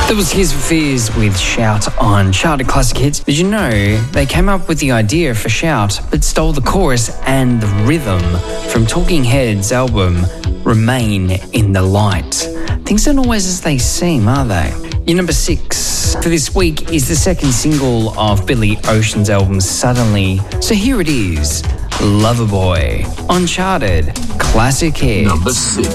That was Tears for Fears with Shout on Charted Classic Hits. Did you know they came up with the idea for Shout but stole the chorus and the rhythm from Talking Heads' album Remain in the Light? Things aren't always as they seem, are they? Your number 6 for this week is the second single of Billy Ocean's album Suddenly. So here it is, Loverboy on Charted Classic Hits. Number 6.